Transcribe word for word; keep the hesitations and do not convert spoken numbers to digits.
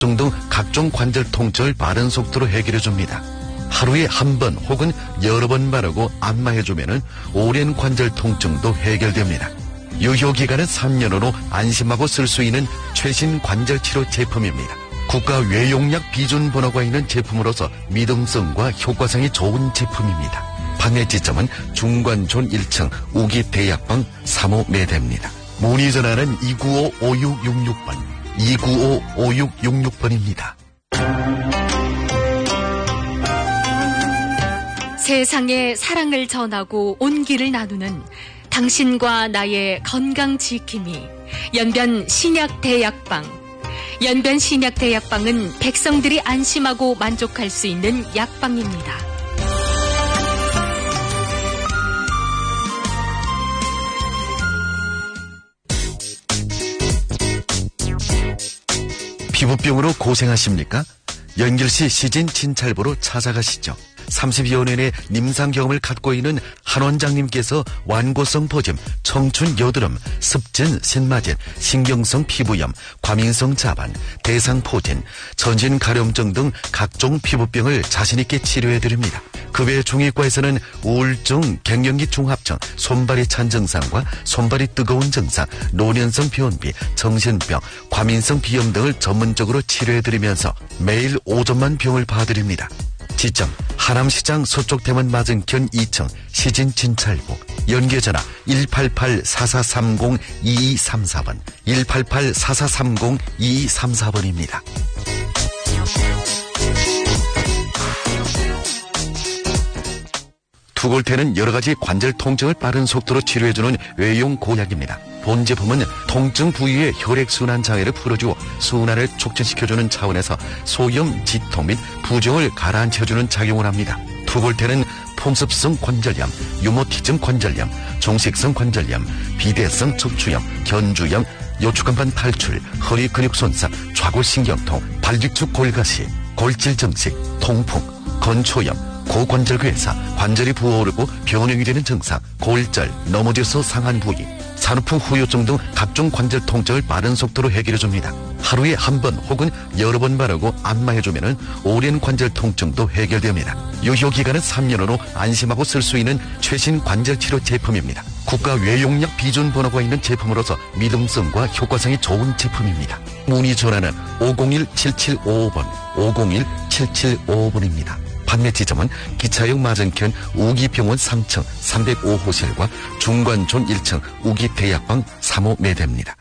후유증 등 각종 관절 통증을 빠른 속도로 해결해줍니다. 하루에 한 번 혹은 여러 번 바르고 안마해주면 오랜 관절 통증도 해결됩니다. 유효기간은 삼 년으로 안심하고 쓸 수 있는 최신 관절치료 제품입니다. 국가 외용약 비준 번호가 있는 제품으로서 믿음성과 효과성이 좋은 제품입니다. 판매 지점은 중관촌 일 층 우기대약방 삼 호 매대입니다. 문의 전화는 이구오 오육육육 번, 이구오 오육육육 번입니다. 세상에 사랑을 전하고 온기를 나누는 당신과 나의 건강 지킴이 연변 신약대약방. 연변 신약대약방은 백성들이 안심하고 만족할 수 있는 약방입니다. 피부병으로 고생하십니까? 연결시 시진 진찰보로 찾아가시죠. 삼십여 년의 임상 경험을 갖고 있는 한 원장님께서 완고성 보짐, 청춘 여드름, 습진, 신마진, 신경성 피부염, 과민성 자반, 대상포진, 전신 가려움증 등 각종 피부병을 자신있게 치료해드립니다. 그 외 중의과에서는 우울증, 갱년기 중합증, 손발이 찬 증상과 손발이 뜨거운 증상, 노년성 변비, 정신병, 과민성 비염 등을 전문적으로 치료해드리면서 매일 오전만 병을 봐드립니다. 지점 하남시장 서쪽대문 맞은편 이 층 시진진찰보. 연계전화 일팔팔 사사삼공 이이삼사 번, 일팔팔 사사삼공 이이삼사 번입니다. 투골테는 여러가지 관절 통증을 빠른 속도로 치료해주는 외용 고약입니다. 본 제품은 통증 부위의 혈액순환 장애를 풀어주고 순환을 촉진시켜주는 차원에서 소염, 지통 및 부종을 가라앉혀주는 작용을 합니다. 투골테는 풍습성 관절염, 유모티즘 관절염, 종식성 관절염, 비대성 척추염, 견주염, 요추간판 탈출, 허리 근육 손상, 좌골신경통, 발직축 골가시, 골질 증식, 통풍, 건초염, 고관절괴사, 관절이 부어오르고 변형이 되는 증상, 골절, 넘어져서 상한 부위, 산후풍 후유증 등 각종 관절 통증을 빠른 속도로 해결해줍니다. 하루에 한 번 혹은 여러 번 바르고 안마해주면 오랜 관절 통증도 해결됩니다. 유효기간은 삼 년으로 안심하고 쓸 수 있는 최신 관절치료 제품입니다. 국가 외용약 비준 번호가 있는 제품으로서 믿음성과 효과성이 좋은 제품입니다. 문의 전화는 오공일 칠칠오오 번, 오공일 칠칠오오 번입니다. 판매 지점은 기차역 맞은편 우기병원 삼 층 삼백오 호실과 중관촌 일 층 우기대약방 삼 호 매대입니다.